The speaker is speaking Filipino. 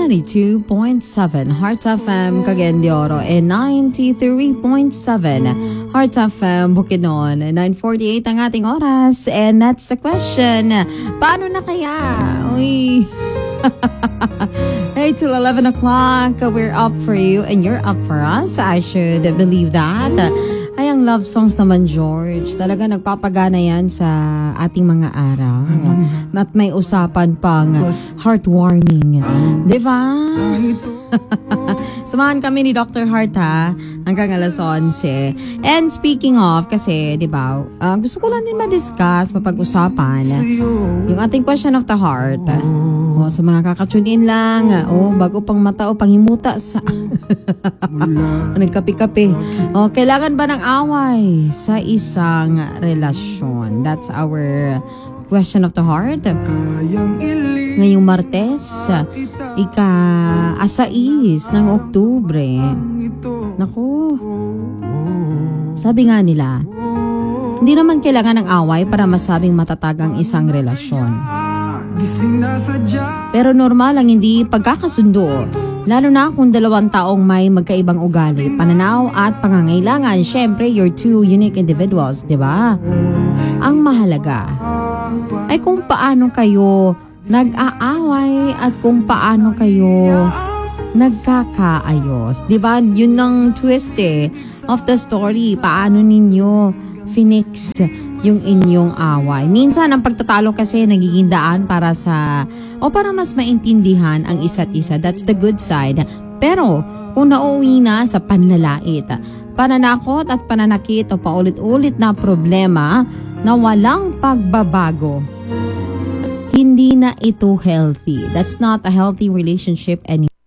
92.7 Heart FM Cagayan de Oro and 93.7 Heart FM Bukidnon. 9:48 ang ating oras and that's the question. Paano na kaya? Uy. Hey, till 11 o'clock, we're up for you and you're up for us. I should believe that. Ay, ang love songs naman, George. Talaga nagpapagana yan sa ating mga araw. At may usapan pang heartwarming. Diba? Samahan kami ni Dr. Heart ha, hanggang alas 11. And speaking of, kasi diba, gusto ko lang din ma-discuss, mapag-usapan yung ating question of the heart. Sa mga kakatune in lang, bago pang matao, panghimuta sa nagkape-kape. Kailangan ba ng away sa isang relasyon? That's our question of the heart. Ngayong Martes, ika-6 ng Oktubre. Naku, sabi nga nila, hindi naman kailangan ng away para masabing matatag ang isang relasyon. Pero normal ang hindi pagkakasundo, lalo na kung dalawang taong may magkaibang ugali, pananaw at pangangailangan. Syempre, you're two unique individuals, di ba? Ang mahalaga ay kung paano kayo nag-aaway at kung paano kayo nagkakaayos. Di ba? Yun ang twist of the story. Paano ninyo finix yung inyong away. Minsan, ang pagtatalo kasi nagiging daan para para mas maintindihan ang isa't isa. That's the good side. Pero, kung nauuwi na sa panlalait, pananakot at pananakit o paulit-ulit na problema na walang pagbabago, hindi na ito healthy. That's not a healthy relationship anymore.